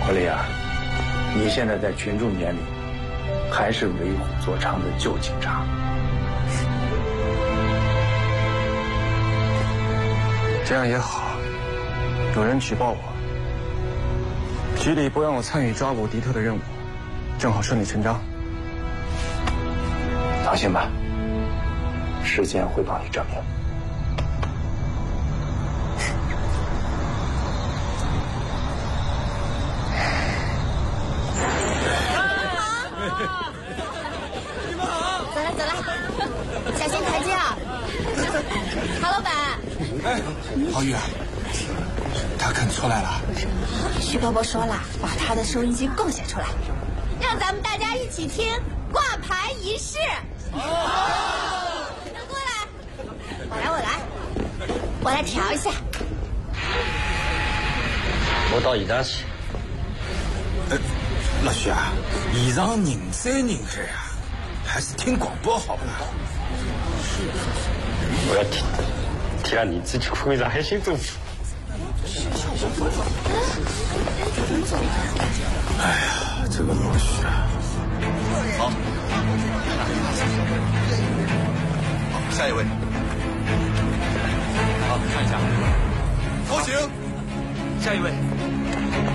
国立啊，你现在在群众眼里还是为虎作伥的旧警察。 这样也好，有人举报我，局里不让我参与抓捕敌特的任务，正好顺理成章。 放心吧，时间会帮你证明。 走了走了，小心台阶啊！郝老板， 哎，郝宇啊，他肯出来了。 徐伯伯说了，把他的收音机贡献出来，让咱们大家一起听挂牌仪式。能过来，我来调一下。 我到现场去。 老徐啊，现场人山人海啊，还是听广播好吧？ 我要听了你自己会上海新政府。 哎呀，这个老徐啊。 好，下一位。好，看一下。高行， 下一位。